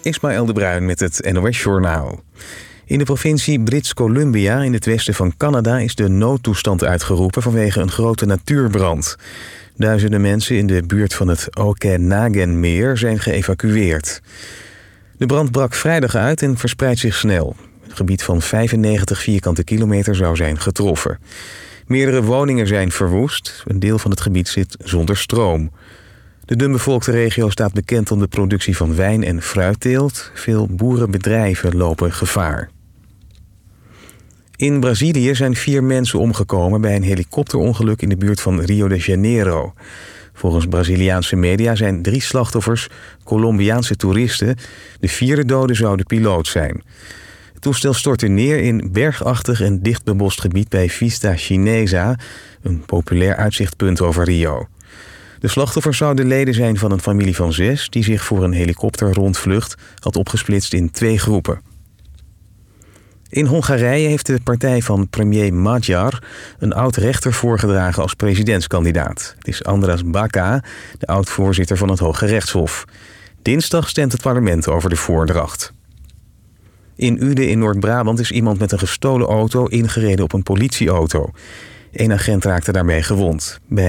Ismaël de Bruin met het NOS-journaal. In de provincie British Columbia in het westen van Canada is de noodtoestand uitgeroepen vanwege een grote natuurbrand. Duizenden mensen in de buurt van het Okanaganmeer zijn geëvacueerd. De brand brak vrijdag uit en verspreidt zich snel. Een gebied van 95 vierkante kilometer zou zijn getroffen. Meerdere woningen zijn verwoest. Een deel van het gebied zit zonder stroom. De dunbevolkte regio staat bekend om de productie van wijn- en fruitteelt. Veel boerenbedrijven lopen gevaar. In Brazilië zijn 4 mensen omgekomen bij een helikopterongeluk in de buurt van Rio de Janeiro. Volgens Braziliaanse media zijn 3 slachtoffers Colombiaanse toeristen. De 4e dode zou de piloot zijn. Het toestel stortte neer in bergachtig en dichtbebost gebied bij Vista Chinesa, een populair uitzichtpunt over Rio. De slachtoffers zouden leden zijn van een familie van 6... die zich voor een helikopterrondvlucht had opgesplitst in 2 groepen. In Hongarije heeft de partij van premier Magyar een oud-rechter voorgedragen als presidentskandidaat. Het is András Baka, de oud-voorzitter van het Hoge Rechtshof. Dinsdag stemt het parlement over de voordracht. In Uden in Noord-Brabant is iemand met een gestolen auto ingereden op een politieauto. 1 agent raakte daarmee gewond. Bij